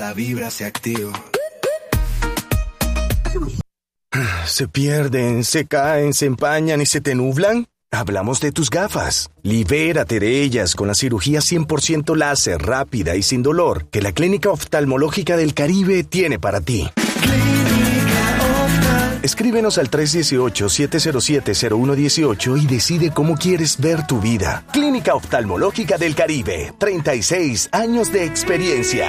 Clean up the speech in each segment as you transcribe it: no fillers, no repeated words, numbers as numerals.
la vibra se activa. ¿Se pierden, se caen, se empañan y se te nublan? Hablamos de tus gafas. Libérate de ellas con la cirugía 100% láser, rápida y sin dolor que la Clínica Oftalmológica del Caribe tiene para ti. Escríbenos al 318-707-0118 y decide cómo quieres ver tu vida. Clínica Oftalmológica del Caribe, 36 años de experiencia.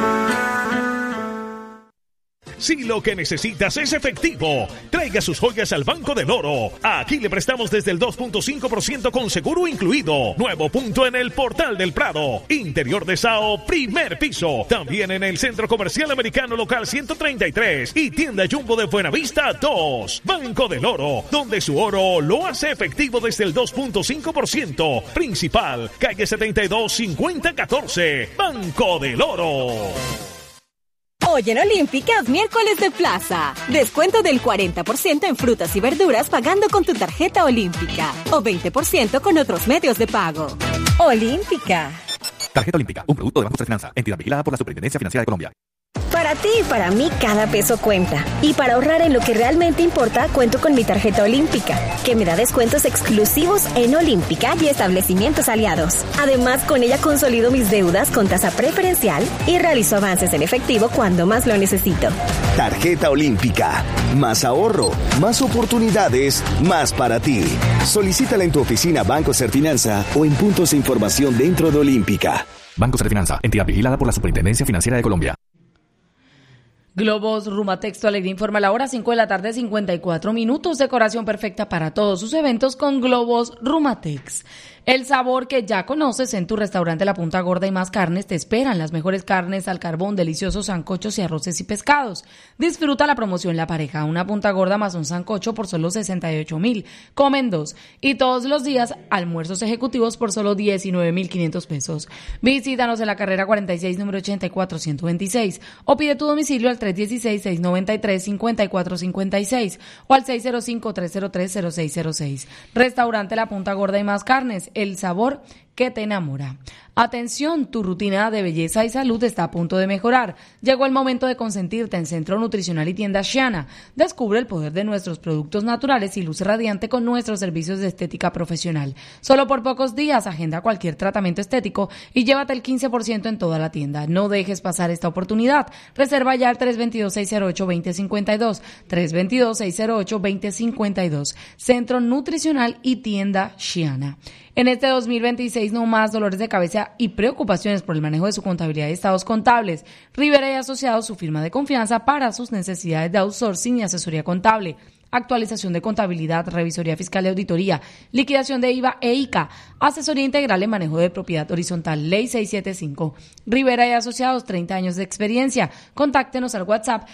Si lo que necesitas es efectivo, traiga sus joyas al Banco del Oro. Aquí le prestamos desde el 2.5% con seguro incluido. Nuevo punto en el Portal del Prado. Interior de Sao, primer piso. También en el Centro Comercial Americano Local 133 y Tienda Jumbo de Buenavista 2. Banco del Oro, donde su oro lo hace efectivo desde el 2.5%. Principal, calle 72, 5014. Banco del Oro. Hoy en Olímpica es miércoles de plaza. Descuento del 40% en frutas y verduras pagando con tu tarjeta Olímpica. O 20% con otros medios de pago. Olímpica. Tarjeta Olímpica, un producto de Banco Finanza, entidad vigilada por la Superintendencia Financiera de Colombia. Para ti y para mí cada peso cuenta. Y para ahorrar en lo que realmente importa, cuento con mi tarjeta Olímpica, que me da descuentos exclusivos en Olímpica y establecimientos aliados. Además, con ella consolido mis deudas con tasa preferencial y realizo avances en efectivo cuando más lo necesito. Tarjeta Olímpica. Más ahorro, más oportunidades, más para ti. Solicítala en tu oficina Banco Serfinanza o en puntos de información dentro de Olímpica. Banco Serfinanza, entidad vigilada por la Superintendencia Financiera de Colombia. Globos Rumatexto Alegría informa la hora 5 de la tarde, 54 minutos. Decoración perfecta para todos sus eventos con Globos Rumatex. El sabor que ya conoces en tu restaurante La Punta Gorda y Más Carnes te esperan. Las mejores carnes al carbón, deliciosos sancochos y arroces y pescados. Disfruta la promoción La Pareja, una punta gorda más un sancocho por solo 68,000. Comen 2. Y todos los días almuerzos ejecutivos por solo 19,500 pesos. Visítanos en la carrera 46, número 84-126. O pide tu domicilio al 316-693-5456 o al 605-303-0606. Restaurante La Punta Gorda y Más Carnes. El sabor que te enamora. Atención, tu rutina de belleza y salud está a punto de mejorar. Llegó el momento de consentirte en Centro Nutricional y Tienda Shiana. Descubre el poder de nuestros productos naturales y luz radiante con nuestros servicios de estética profesional. Solo por pocos días, agenda cualquier tratamiento estético y llévate el 15% en toda la tienda. No dejes pasar esta oportunidad. Reserva ya al 322-608-2052. 322-608-2052. Centro Nutricional y Tienda Shiana. En este 2026, no más dolores de cabeza y preocupaciones por el manejo de su contabilidad y estados contables. Rivera y Asociados, su firma de confianza para sus necesidades de outsourcing y asesoría contable. Actualización de contabilidad, revisoría fiscal y auditoría, liquidación de IVA e ICA, asesoría integral en manejo de propiedad horizontal, Ley 675. Rivera y Asociados, 30 años de experiencia. Contáctenos al WhatsApp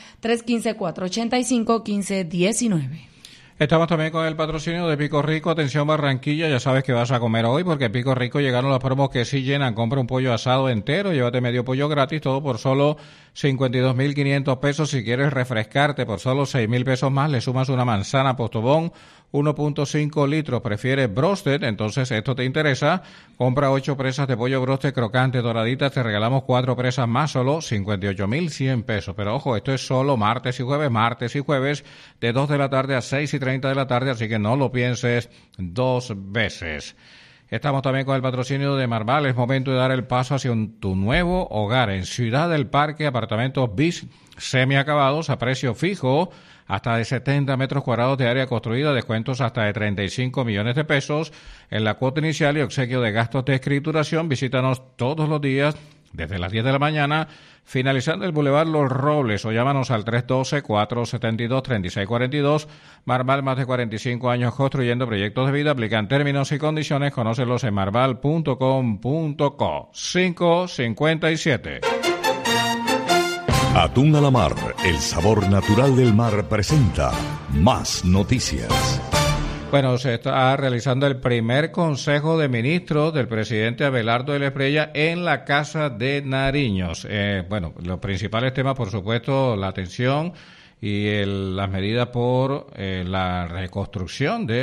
315-485-1519. Estamos también con el patrocinio de Pico Rico. Atención Barranquilla, ya sabes que vas a comer hoy porque Pico Rico llegaron los promos que sí llenan. Compra un pollo asado entero, llévate medio pollo gratis, todo por solo 52,500 pesos. Si quieres refrescarte por solo 6,000 pesos más, le sumas una manzana Postobón, 1.5 litros. Prefieres Brosted, entonces esto te interesa. Compra 8 presas de pollo Brosted crocante doraditas, te regalamos 4 presas más, solo 58,100 pesos. Pero ojo, esto es solo martes y jueves de 2 de la tarde a 6:30 de la tarde, así que no lo pienses dos veces. Estamos también con el patrocinio de Marval. Es momento de dar el paso hacia tu nuevo hogar en Ciudad del Parque. Apartamentos bis semiacabados a precio fijo, hasta de 70 metros cuadrados de área construida, descuentos hasta de 35 millones de pesos en la cuota inicial y obsequio de gastos de escrituración. Visítanos todos los días desde las 10 de la mañana, finalizando el Boulevard Los Robles, o llámanos al 312-472-3642. Marval, más de 45 años construyendo proyectos de vida. Aplican términos y condiciones. Conócelos en marval.com.co. 5:57. Atún a la Mar, el sabor natural del mar, presenta más noticias. Bueno, se está realizando el primer Consejo de Ministros del presidente Abelardo de la Espriella en la Casa de Nariños. Los principales temas, por supuesto, la atención y las medidas por la reconstrucción de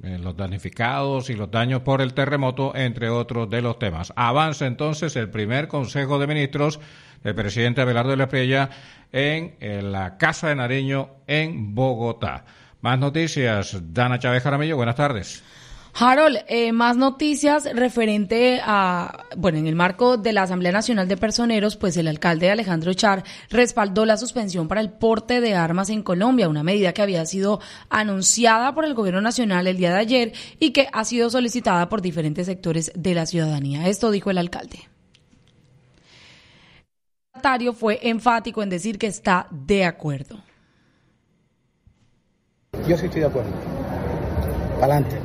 los damnificados y los daños por el terremoto, entre otros de los temas. Avanza entonces el primer Consejo de Ministros del presidente Abelardo de la Espriella en la Casa de Nariño en Bogotá. Más noticias. Dana Chávez Jaramillo, buenas tardes. Harold, más noticias referente a, en el marco de la Asamblea Nacional de Personeros, pues el alcalde Alejandro Char respaldó la suspensión para el porte de armas en Colombia, una medida que había sido anunciada por el gobierno nacional el día de ayer y que ha sido solicitada por diferentes sectores de la ciudadanía. Esto dijo el alcalde. El mandatario fue enfático en decir que está de acuerdo. Yo sí estoy de acuerdo. Adelante.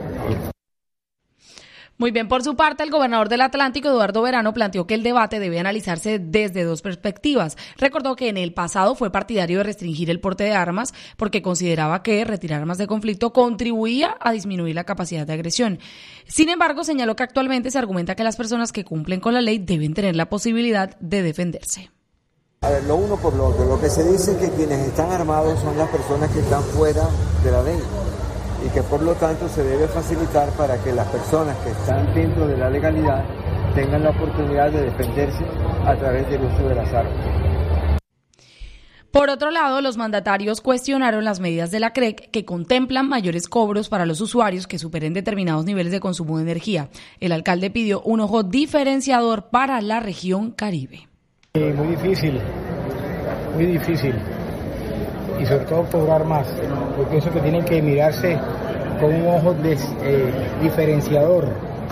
Muy bien, por su parte, el gobernador del Atlántico, Eduardo Verano, planteó que el debate debe analizarse desde dos perspectivas. Recordó que en el pasado fue partidario de restringir el porte de armas porque consideraba que retirar armas de conflicto contribuía a disminuir la capacidad de agresión. Sin embargo, señaló que actualmente se argumenta que las personas que cumplen con la ley deben tener la posibilidad de defenderse. A ver, lo uno por lo otro. Lo que se dice es que quienes están armados son las personas que están fuera de la ley, y que por lo tanto se debe facilitar para que las personas que están dentro de la legalidad tengan la oportunidad de defenderse a través del uso de las armas. Por otro lado, los mandatarios cuestionaron las medidas de la CREC que contemplan mayores cobros para los usuarios que superen determinados niveles de consumo de energía. El alcalde pidió un ojo diferenciador para la región Caribe. Muy difícil. Y sobre todo cobrar más. Yo pienso que tienen que mirarse con un ojo diferenciador.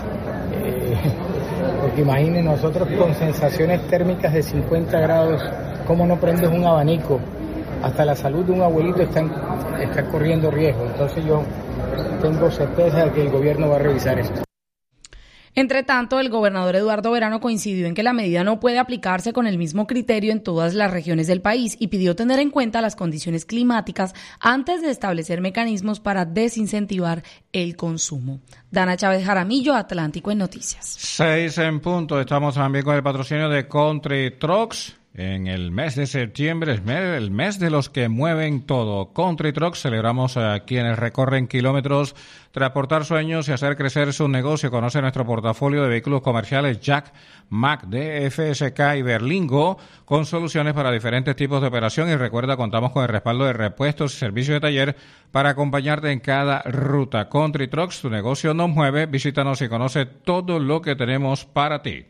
Porque imaginen nosotros con sensaciones térmicas de 50 grados, ¿cómo no prendes un abanico? Hasta la salud de un abuelito está corriendo riesgo. Entonces yo tengo certeza de que el gobierno va a revisar esto. Entre tanto, el gobernador Eduardo Verano coincidió en que la medida no puede aplicarse con el mismo criterio en todas las regiones del país y pidió tener en cuenta las condiciones climáticas antes de establecer mecanismos para desincentivar el consumo. Dana Chávez Jaramillo, Atlántico en Noticias. 6 en punto. Estamos también con el patrocinio de Country Trucks. En el mes de septiembre, el mes de los que mueven todo. Country Trucks, celebramos a quienes recorren kilómetros, transportar sueños y hacer crecer su negocio. Conoce nuestro portafolio de vehículos comerciales Jack, Mack, DFSK y Berlingo, con soluciones para diferentes tipos de operación. Y recuerda, contamos con el respaldo de repuestos y servicios de taller para acompañarte en cada ruta. Country Trucks, tu negocio nos mueve. Visítanos y conoce todo lo que tenemos para ti.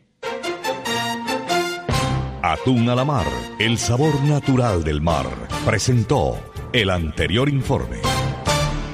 Atún a la mar, el sabor natural del mar. Presentó el anterior informe.